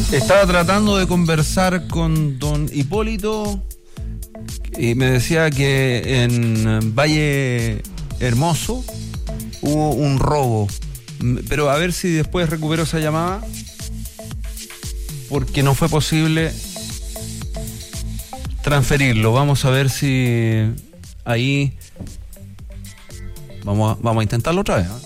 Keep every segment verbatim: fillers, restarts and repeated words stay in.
Estaba tratando de conversar con don Hipólito y me decía que en Valle Hermoso hubo un robo, pero a ver si después recupero esa llamada, porque no fue posible transferirlo. Vamos a ver si ahí vamos a, vamos a intentarlo otra vez, ¿eh?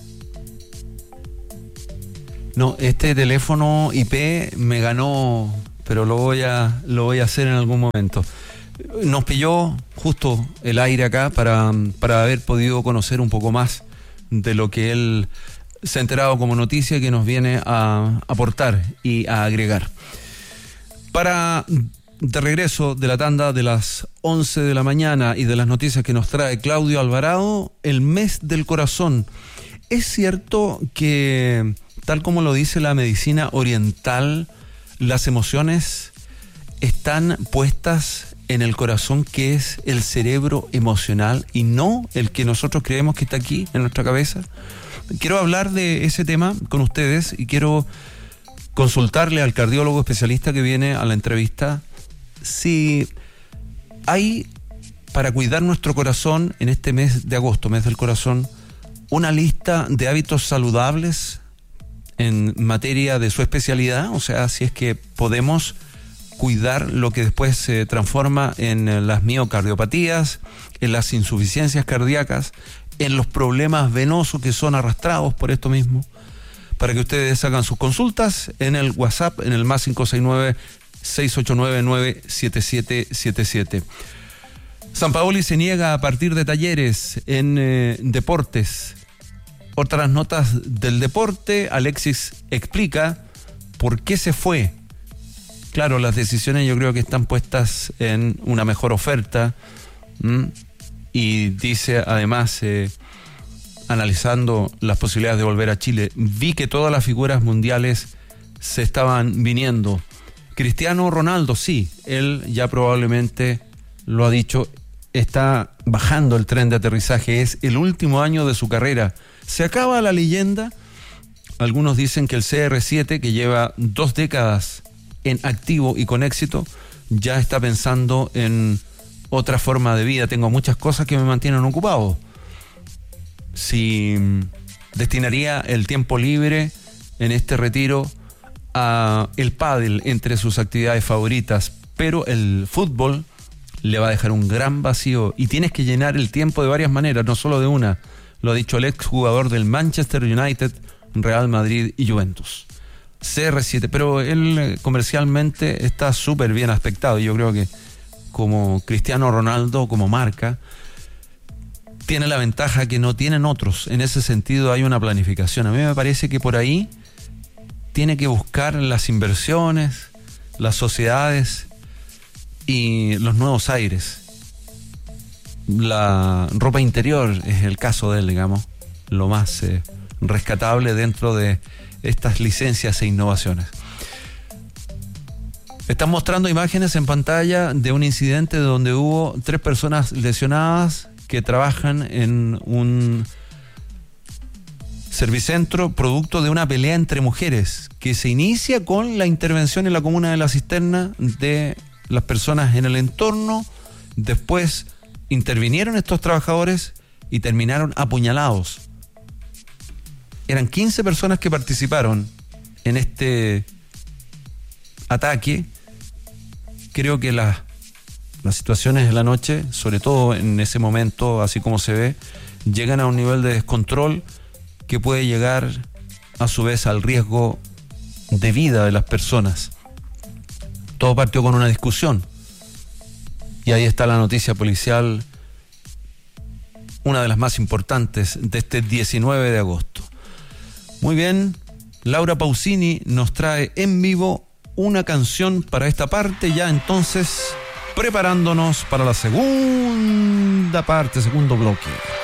No, este teléfono I P me ganó, pero lo voy a lo voy a hacer en algún momento. Nos pilló justo el aire acá para, para haber podido conocer un poco más de lo que él se ha enterado como noticia y que nos viene a aportar y a agregar. Para de regreso de la tanda de las once de la mañana y de las noticias que nos trae Claudio Alvarado, el mes del corazón. Es cierto que, tal como lo dice la medicina oriental, las emociones están puestas en el corazón, que es el cerebro emocional y no el que nosotros creemos que está aquí en nuestra cabeza. Quiero hablar de ese tema con ustedes y quiero consultarle al cardiólogo especialista que viene a la entrevista si hay, para cuidar nuestro corazón en este mes de agosto, mes del corazón, una lista de hábitos saludables en materia de su especialidad. O sea, si es que podemos cuidar lo que después se transforma en las miocardiopatías, en las insuficiencias cardíacas, en los problemas venosos que son arrastrados por esto mismo, para que ustedes hagan sus consultas en el WhatsApp, en el más cinco seis nueve, seis ocho nueve, nueve siete siete siete siete. San Paoli se niega a partir de talleres en eh, deportes. Otras notas del deporte, Alexis explica por qué se fue. Claro, las decisiones yo creo que están puestas en una mejor oferta, ¿m? Y dice además, eh, analizando las posibilidades de volver a Chile, vi que todas las figuras mundiales se estaban viniendo. Cristiano Ronaldo, sí, él ya probablemente lo ha dicho, está bajando el tren de aterrizaje, es el último año de su carrera. Se acaba la leyenda. Algunos dicen que el C R siete, que lleva dos décadas en activo y con éxito, ya está pensando en otra forma de vida. Tengo muchas cosas que me mantienen ocupado. Si destinaría el tiempo libre en este retiro a el pádel entre sus actividades favoritas, pero el fútbol le va a dejar un gran vacío y tienes que llenar el tiempo de varias maneras, no solo de una. Lo ha dicho el exjugador del Manchester United, Real Madrid y Juventus. C R siete, pero él comercialmente está súper bien aspectado. Yo creo que como Cristiano Ronaldo, como marca, tiene la ventaja que no tienen otros. En ese sentido hay una planificación. A mí me parece que por ahí tiene que buscar las inversiones, las sociedades y los nuevos aires. La ropa interior es el caso de él, digamos, lo más eh, rescatable dentro de estas licencias e innovaciones. Están mostrando imágenes en pantalla de un incidente donde hubo tres personas lesionadas que trabajan en un servicentro producto de una pelea entre mujeres que se inicia con la intervención en la comuna de La Cisterna de las personas en el entorno. Después intervinieron estos trabajadores y terminaron apuñalados. Eran quince personas que participaron en este ataque. Creo que las, las situaciones de la noche, sobre todo en ese momento, así como se ve, llegan a un nivel de descontrol que puede llegar a su vez al riesgo de vida de las personas. Todo partió con una discusión. Y ahí está la noticia policial, una de las más importantes de este diecinueve de agosto. Muy bien, Laura Pausini nos trae en vivo una canción para esta parte, ya entonces preparándonos para la segunda parte, segundo bloque.